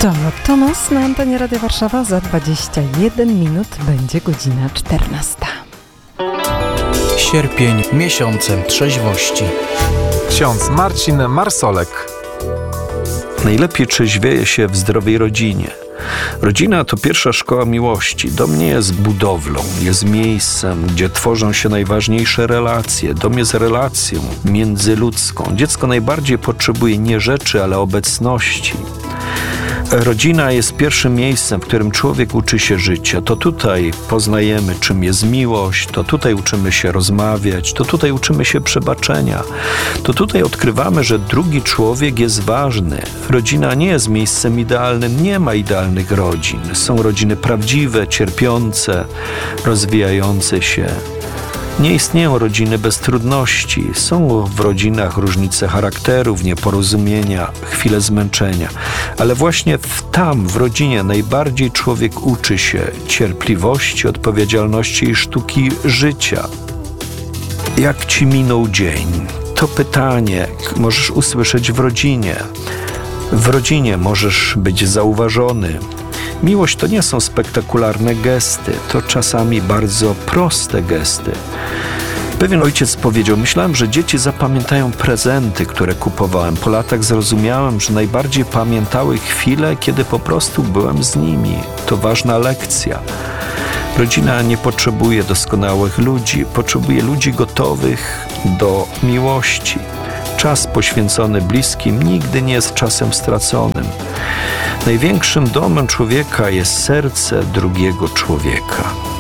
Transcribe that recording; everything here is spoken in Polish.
To Tomas na antenie Radia Warszawa. Za 21 minut będzie godzina 14. Sierpień miesiącem trzeźwości. Ksiądz Marcin Marsolek. Najlepiej trzeźwieje się w zdrowej rodzinie. Rodzina to pierwsza szkoła miłości. Dom nie jest budowlą, jest miejscem, gdzie tworzą się najważniejsze relacje. Dom jest relacją międzyludzką. Dziecko najbardziej potrzebuje nie rzeczy, ale obecności. Rodzina jest pierwszym miejscem, w którym człowiek uczy się życia. To tutaj poznajemy, czym jest miłość, to tutaj uczymy się rozmawiać, to tutaj uczymy się przebaczenia. To tutaj odkrywamy, że drugi człowiek jest ważny. Rodzina nie jest miejscem idealnym, nie ma idealnych rodzin. Są rodziny prawdziwe, cierpiące, rozwijające się. Nie istnieją rodziny bez trudności. Są w rodzinach różnice charakterów, nieporozumienia, chwile zmęczenia. Ale właśnie w rodzinie najbardziej człowiek uczy się cierpliwości, odpowiedzialności i sztuki życia. Jak ci minął dzień? To pytanie możesz usłyszeć w rodzinie. W rodzinie możesz być zauważony. Miłość to nie są spektakularne gesty, to czasami bardzo proste gesty. Pewien ojciec powiedział: myślałem, że dzieci zapamiętają prezenty, które kupowałem. Po latach zrozumiałem, że najbardziej pamiętały chwile, kiedy po prostu byłem z nimi. To ważna lekcja. Rodzina nie potrzebuje doskonałych ludzi, potrzebuje ludzi gotowych do miłości. Czas poświęcony bliskim nigdy nie jest czasem straconym. Największym domem człowieka jest serce drugiego człowieka.